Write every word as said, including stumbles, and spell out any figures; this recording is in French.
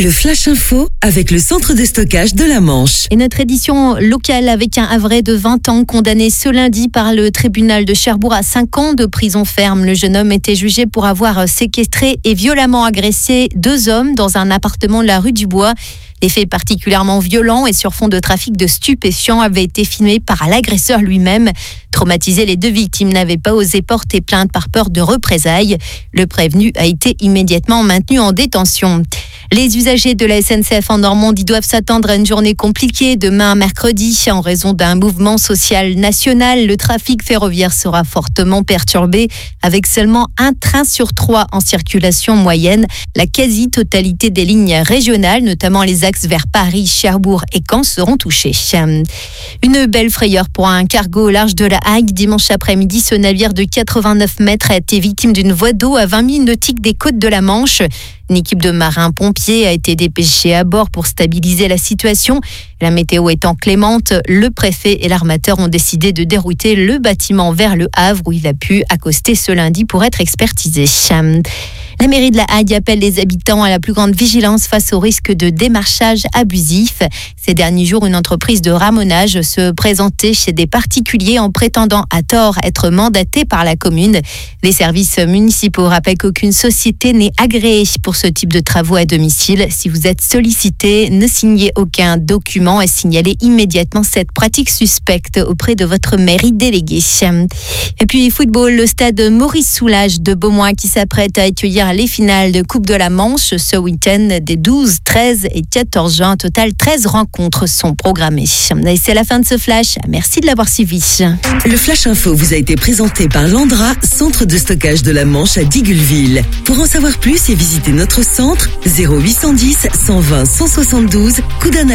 Le Flash Info avec le centre de stockage de la Manche. Et notre édition locale avec un Havrais de vingt ans condamné ce lundi par le tribunal de Cherbourg à cinq ans de prison ferme. Le jeune homme était jugé pour avoir séquestré et violemment agressé deux hommes dans un appartement de la rue du Bois. Les faits particulièrement violents et sur fond de trafic de stupéfiants avaient été filmés par l'agresseur lui-même. Traumatisés, les deux victimes n'avaient pas osé porter plainte par peur de représailles. Le prévenu a été immédiatement maintenu en détention. Les usagers de la S N C F en Normandie doivent s'attendre à une journée compliquée demain mercredi. En raison d'un mouvement social national, le trafic ferroviaire sera fortement perturbé avec seulement un train sur trois en circulation moyenne. La quasi-totalité des lignes régionales, notamment les axes vers Paris, Cherbourg et Caen, seront touchés. Une belle frayeur pour un cargo au large de la Hague. Dimanche après-midi, ce navire de quatre-vingt-neuf mètres a été victime d'une voie d'eau à vingt milles nautiques des côtes de la Manche. Une équipe de marins-pompiers a été dépêchée à bord pour stabiliser la situation. La météo étant clémente, le préfet et l'armateur ont décidé de dérouter le bâtiment vers le Havre où il a pu accoster ce lundi pour être expertisé. La mairie de la Hague appelle les habitants à la plus grande vigilance face au risque de démarchage abusif. Ces derniers jours, une entreprise de ramonage se présentait chez des particuliers en prétendant à tort être mandatée par la commune. Les services municipaux rappellent qu'aucune société n'est agréée pour ce type de travaux à domicile. Si vous êtes sollicité, ne signez aucun document et signalez immédiatement cette pratique suspecte auprès de votre mairie déléguée. Et puis football, le stade Maurice Soulage de Beaumois qui s'apprête à accueillir les finales de Coupe de la Manche ce week-end des douze, treize et quatorze juin. En total, treize rencontres sont programmées. Et c'est la fin de ce flash. Merci de l'avoir suivi. Le Flash Info vous a été présenté par Landra, centre de stockage de la Manche à Digueulville. Pour en savoir plus et visiter notre centre, zéro huit cent dix, cent vingt, cent soixante-douze, Coudances.